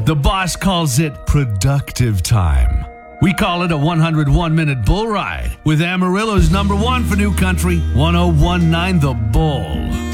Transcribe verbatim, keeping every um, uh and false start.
The boss calls it productive time. We call it a one hundred one minute bull ride with Amarillo's number one for new country, one oh one point nine The Bull.